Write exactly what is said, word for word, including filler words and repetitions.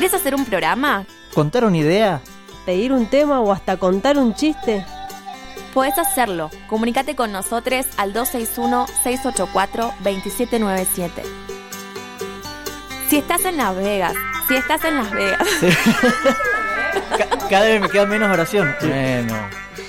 ¿Quieres hacer un programa? ¿Contar una idea? ¿Pedir un tema o hasta contar un chiste? Podés hacerlo. Comunícate con nosotros al dos seis uno, seis ocho cuatro, dos siete nueve siete. Si estás en Las Vegas, si estás en Las Vegas. Ca- cada vez me queda menos oración. Bueno.